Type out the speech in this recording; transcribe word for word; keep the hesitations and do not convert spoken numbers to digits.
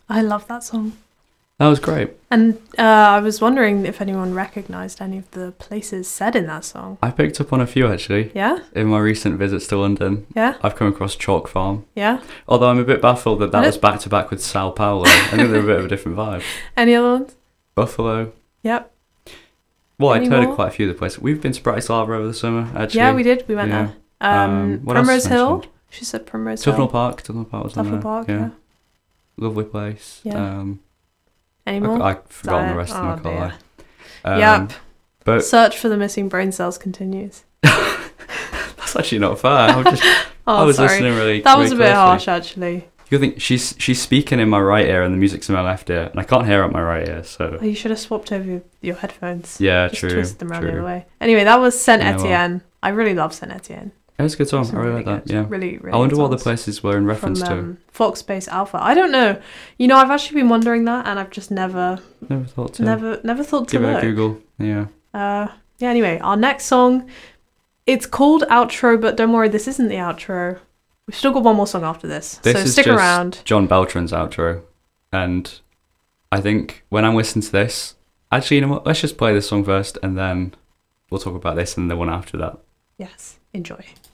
I love that song. That was great. And uh, I was wondering if anyone recognised any of the places said in that song. I picked up on a few actually. Yeah? In my recent visits to London. Yeah? I've come across Chalk Farm. Yeah? Although I'm a bit baffled that that What? was back to back with Sao Paulo. I think they're a bit of a different vibe. Any other ones? Buffalo. Yep. Well, Any I'd heard more? of quite a few of the places. We've been to Bratislava over the summer, actually. Yeah, we did. We went Yeah. there. Um, Um, what else Primrose was Hill. mentioned? She said Primrose Hill. Tufnell Park. Tufnell Park was on Tufnell there. Park, yeah. Lovely place. Yeah. Um, Any I, more? I've forgotten Is the that rest it? of them, I Oh, can't dear. lie. Um, Yep. But Search for the missing brain cells continues. that's actually not fair. I was, just, Oh, I was sorry. listening really That was a really bit closely. harsh, actually. You think she's she's speaking in my right ear and the music's in my left ear, and I can't hear out my right ear. So Oh, you should have swapped over your, your headphones. yeah, Just true. twisted them around the true. other way. Anyway, that was Saint Yeah, well. Etienne. I really love Saint Etienne. It was a good song. Some I really really like that. good- Yeah. Really, really I wonder good what the songs. places were in reference From to. um, Fox Space Alpha. I don't know. You know, I've actually been wondering that, and I've just never, Never thought to. never, never thought to Give it look. a Google. Yeah. Uh, yeah. Anyway, our next song, it's called Outro, but don't worry, this isn't the outro. We've still got one more song after this, This so is stick just around. John Beltran's outro, and I think when I'm listening to this, actually, you know what? Let's just play this song first, and then we'll talk about this and the one after that. Yes, enjoy.